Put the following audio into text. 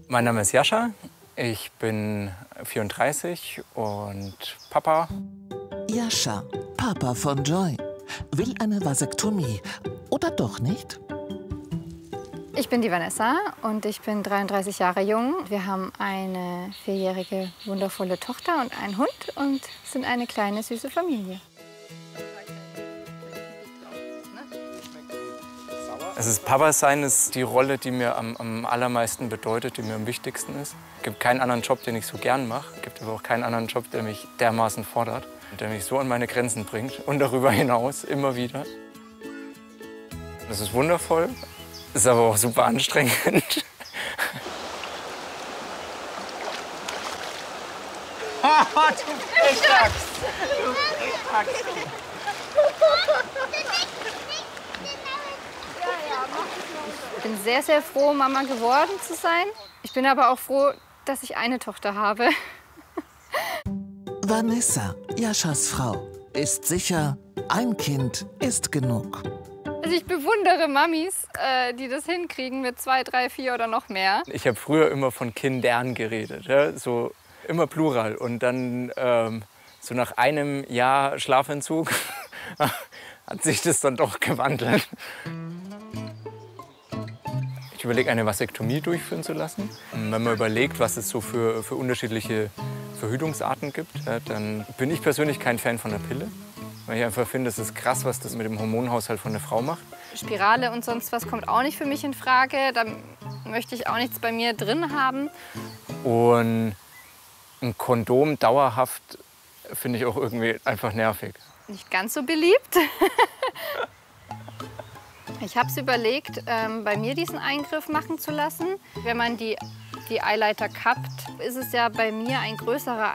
Mein Name ist Jascha, ich bin 34 und Papa. Jascha, Papa von Joy, will eine Vasektomie oder doch nicht? Ich bin die Vanessa und ich bin 33 Jahre jung. Wir haben eine 4-jährige wundervolle Tochter und einen Hund und sind eine kleine süße Familie. Papa sein ist die Rolle, die mir am allermeisten bedeutet, die mir am wichtigsten ist. Es gibt keinen anderen Job, den ich so gern mache. Es gibt aber auch keinen anderen Job, der mich dermaßen fordert, der mich so an meine Grenzen bringt und darüber hinaus immer wieder. Das ist wundervoll, ist aber auch super anstrengend. Ich bin sehr, sehr froh, Mama geworden zu sein. Ich bin aber auch froh, dass ich eine Tochter habe. Vanessa, Jaschas Frau, ist sicher, ein Kind ist genug. Also ich bewundere Mamis, die das hinkriegen mit 2, 3, 4 oder noch mehr. Ich habe früher immer von Kindern geredet, ja? So immer Plural. Und dann so nach einem Jahr Schlafentzug hat sich das dann doch gewandelt. Ich überlege, eine Vasektomie durchführen zu lassen. Wenn man überlegt, was es so für unterschiedliche Verhütungsarten gibt, ja, dann bin ich persönlich kein Fan von der Pille. Weil ich einfach finde, es ist krass, was das mit dem Hormonhaushalt von der Frau macht. Spirale und sonst was kommt auch nicht für mich in Frage. Da möchte ich auch nichts bei mir drin haben. Und ein Kondom dauerhaft finde ich auch irgendwie einfach nervig. Nicht ganz so beliebt. Ich habe es überlegt, bei mir diesen Eingriff machen zu lassen. Wenn man die Eileiter kappt, ist es ja bei mir ein größerer